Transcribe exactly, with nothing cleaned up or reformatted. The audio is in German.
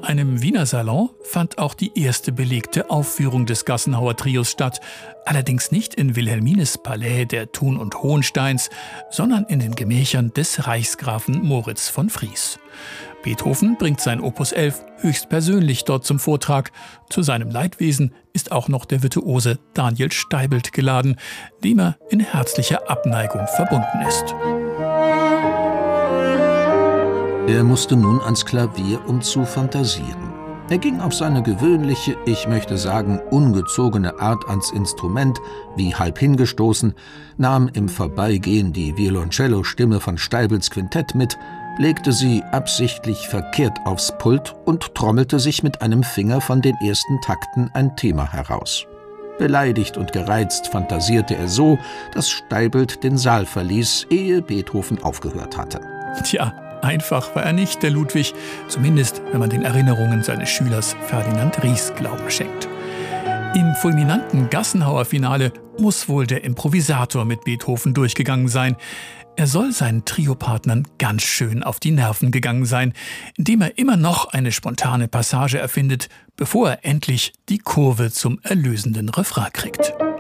einem Wiener Salon fand auch die erste belegte Aufführung des Gassenhauer Trios statt. Allerdings nicht in Wilhelmines Palais der Thun und Hohensteins, sondern in den Gemächern des Reichsgrafen Moritz von Fries. Beethoven bringt sein Opus elf höchstpersönlich dort zum Vortrag. Zu seinem Leidwesen ist auch noch der Virtuose Daniel Steibelt geladen, dem er in herzlicher Abneigung verbunden ist. Er musste nun ans Klavier, um zu fantasieren. Er ging auf seine gewöhnliche, ich möchte sagen ungezogene Art ans Instrument, wie halb hingestoßen, nahm im Vorbeigehen die Violoncello-Stimme von Steibels Quintett mit, legte sie absichtlich verkehrt aufs Pult und trommelte sich mit einem Finger von den ersten Takten ein Thema heraus. Beleidigt und gereizt fantasierte er so, dass Steibelt den Saal verließ, ehe Beethoven aufgehört hatte. Tja, einfach war er nicht, der Ludwig, zumindest wenn man den Erinnerungen seines Schülers Ferdinand Ries Glauben schenkt. Im fulminanten Gassenhauer Finale muss wohl der Improvisator mit Beethoven durchgegangen sein. Er soll seinen Triopartnern ganz schön auf die Nerven gegangen sein, indem er immer noch eine spontane Passage erfindet, bevor er endlich die Kurve zum erlösenden Refrain kriegt.